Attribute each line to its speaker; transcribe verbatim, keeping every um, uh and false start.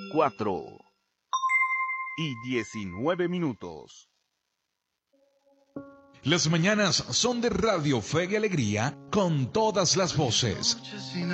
Speaker 1: cuatro y diecinueve minutos.
Speaker 2: Las mañanas son de Radio Fe y Alegría con todas las voces.